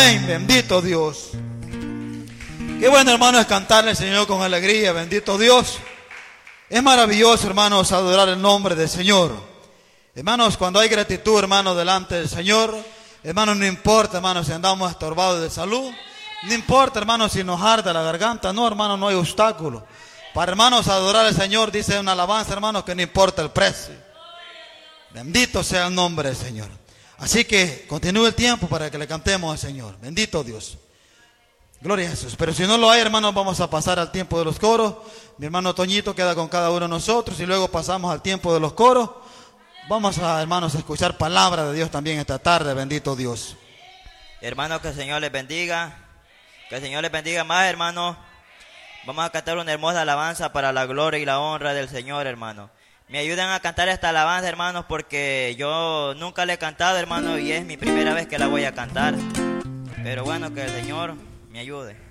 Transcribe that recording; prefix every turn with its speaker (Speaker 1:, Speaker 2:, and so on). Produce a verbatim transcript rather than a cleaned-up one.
Speaker 1: Amén, bendito Dios. Qué bueno, hermano, es cantarle al Señor con alegría, bendito Dios. Es maravilloso, hermanos, adorar el nombre del Señor. Hermanos, cuando hay gratitud, hermanos, delante del Señor, hermanos, no importa, hermanos, si andamos estorbados de salud, no importa, hermanos, si nos arde la garganta, no, hermanos, no hay obstáculo. Para, hermanos, adorar al Señor, dice una alabanza, hermanos, que no importa el precio. Bendito sea el nombre del Señor. Así que continúe el tiempo para que le cantemos al Señor. Bendito Dios. Gloria a Jesús. Pero si no lo hay, hermanos, vamos a pasar al tiempo de los coros. Mi hermano Toñito queda con cada uno de nosotros y luego pasamos al tiempo de los coros. Vamos a, hermanos, a escuchar palabra de Dios también esta tarde. Bendito Dios.
Speaker 2: Hermanos, que el Señor les bendiga. Que el Señor les bendiga más, hermanos. Vamos a cantar una hermosa alabanza para la gloria y la honra del Señor, hermanos. Me ayuden a cantar esta alabanza, hermanos, porque yo nunca la he cantado, hermanos, y es mi primera vez que la voy a cantar. Pero bueno, que el Señor me ayude.